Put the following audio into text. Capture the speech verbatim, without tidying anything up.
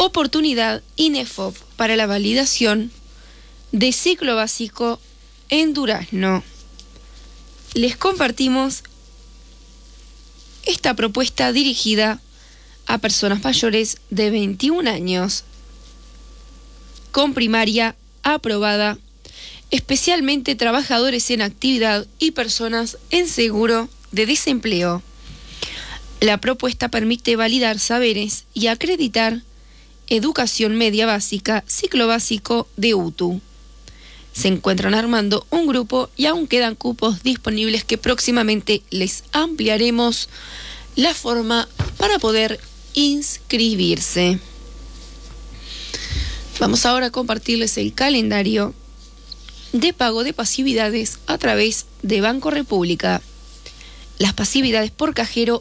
oportunidad INEFOP para la validación de ciclo básico en Durazno. Les compartimos esta propuesta dirigida a personas mayores de veintiún años con primaria aprobada, especialmente trabajadores en actividad y personas en seguro de desempleo. La propuesta permite validar saberes y acreditar educación media básica, ciclo básico de U T U. Se encuentran armando un grupo y aún quedan cupos disponibles que próximamente les ampliaremos la forma para poder inscribirse. Vamos ahora a compartirles el calendario de pago de pasividades a través de Banco República. Las pasividades por cajero